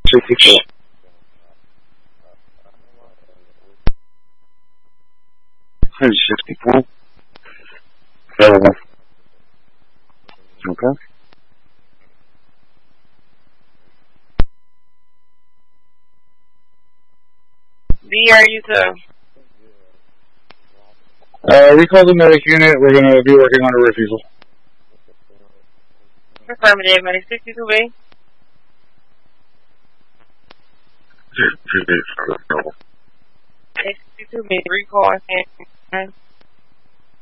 64. 64. Available. Okay. B, are you to? Recall the medic unit. We're going to be working on a refusal. Affirmative, medic 62B. 62B, recall,